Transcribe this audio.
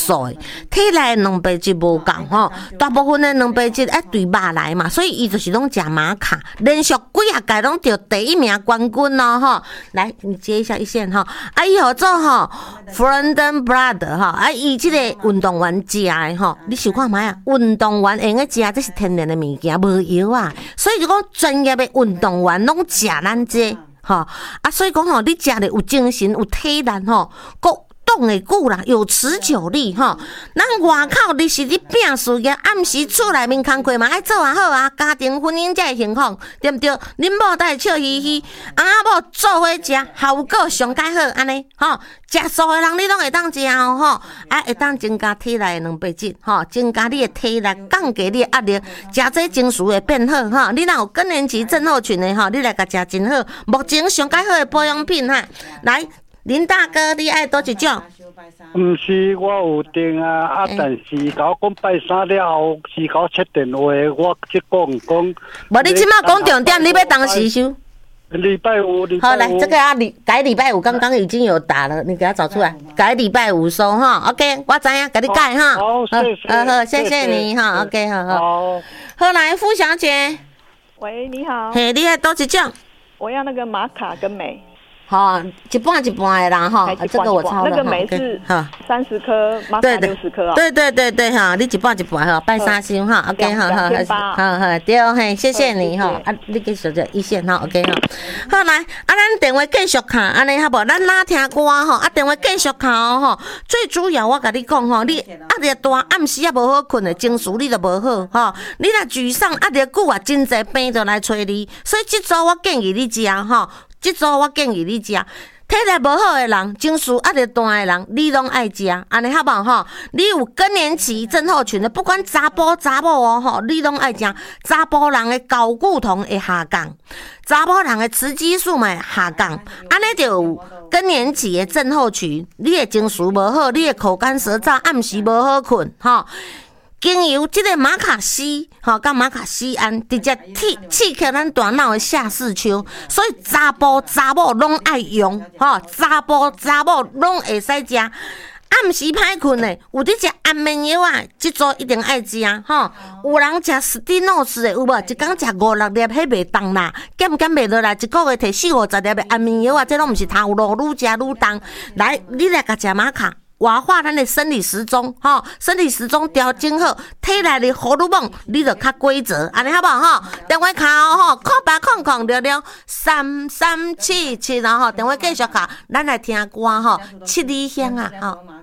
素的，体内蛋白质无够吼，大部分的蛋白质爱对肉来嘛，所以伊就是拢食玛卡，连续几啊届拢得第一名冠军咯吼。来，你接一下一线哈，伊号做吼 Freunden Brother 哈，伊即个运动员食的吼，你想看卖啊？运动员用个食，这是天然的物件，无药啊，所以就讲专业的运动员拢食咱这。吼所以讲吼，你食了有精神、有体力吼，够挡会久啦，有持久力吼。咱外口你是你拼事业，暗时厝内面工课嘛爱做啊好啊，家庭婚姻才会幸福，对不对？恁某才会笑嘻嘻，翁仔某做伙食，效果上介好，安尼吼。食素的人你拢会当食吼，会当增加体内的蛋白质吼，增加你的体力，降低你的压力，食这情绪会变好吼。你若有更年期症候群的吼，你来甲食真好。目前上介好的保养品哈，来林大哥，你爱倒一种？ 毋是，我有订啊，但是甲我讲拜三了后，是甲我切电话，我即讲。 无你即马讲重点，你要当时收。 礼拜五。 好，来这个改礼拜五，刚刚已经有打了，你给他找出来，改礼拜五收哈。OK， 我知影，给你改哈。 好，谢谢。 好，谢谢你哈。OK， 好。好，来傅小姐。 喂，你好。 嘿，你爱倒一种？ 我要那个玛卡跟梅。 好，一半一半的啦哈，这个我抄了。 那个梅是30颗，玛卡60颗啊。 对哈，你一半一半哈，拜三星哈 ，OK 好，对嘿，谢谢你哈，你继续一线哈 ，OK 哈。好来，咱电话继续卡，安尼好无？咱哪听歌吼，电话继续卡吼。最主要我甲你讲吼，你压力大，暗时也无好困的，情绪你就无好吼。你若沮丧压力久啊，真侪病就来找你，所以这组我建议你食吼。这组我建议你食，体力无好的人、情绪压力大的人，你拢爱食，安尼好无吼？你有更年期症候群的，不管查甫查某哦吼，你拢爱食。查甫人的睾固酮会下降，查某人的雌激素嘛会下降，安尼就有更年期的症候群，你的情绪无好，你的口干舌燥，暗时无好困吼。经由这个马卡西，甲马卡西胺，直接刺激咱大脑的下视丘，所以查甫查某拢爱用，查甫查某拢会使食。暗时歹困的，有伫食安眠药啊，这组一定爱食有人食史蒂诺斯的，有无？一工食5-6粒，迄袂重啦，减袂落来，一个月摕40-50粒的安眠药啊，这拢毋是头路，愈食愈重。来，你来甲食马卡。活化咱的生理时钟，生理时钟调整好，体内的荷尔蒙你就较规则，安尼好不好？电话卡0800663377，然后电话继续卡，咱来听歌七里香啊，